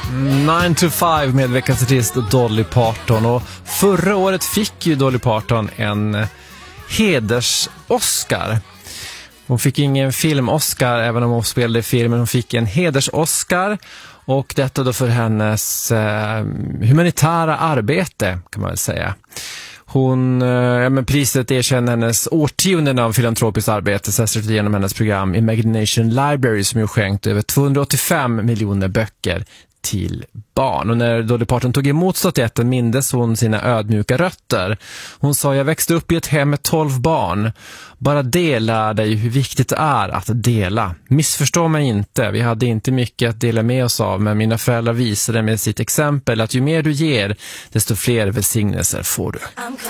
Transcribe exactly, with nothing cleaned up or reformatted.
nine to five med veckans artist Dolly Parton. Och förra året fick ju Dolly Parton en heders-Oscar. Hon fick ingen film-Oscar även om hon spelade i filmen. Hon fick en heders-Oscar, och detta då för hennes eh, humanitära arbete, kan man väl säga. Hon, ja, men priset erkänner hennes årtionden av filantropiskt arbete, särskilt genom hennes program Imagination Library, som ju skänkt över tvåhundraåttiofem miljoner böcker till barn. Och när Dolly Parton tog emot statyetten mindes hon sina ödmjuka rötter. Hon sa: jag växte upp i ett hem med tolv barn. Bara dela dig hur viktigt det är att dela. Missförstå mig inte. Vi hade inte mycket att dela med oss av, men mina föräldrar visade med sitt exempel att ju mer du ger, desto fler välsignelser får du.